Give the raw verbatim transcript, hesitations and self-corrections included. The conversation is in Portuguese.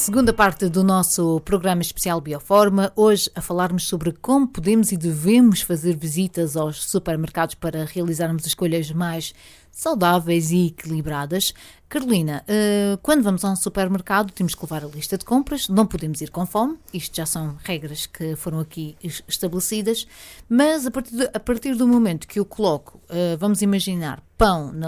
Segunda parte do nosso programa especial Bioforma, hoje a falarmos sobre como podemos e devemos fazer visitas aos supermercados para realizarmos escolhas mais saudáveis e equilibradas. Carolina, quando vamos a um supermercado temos que levar a lista de compras, não podemos ir com fome, isto já são regras que foram aqui estabelecidas, mas a partir, de, a partir do momento que eu coloco, vamos imaginar, pão na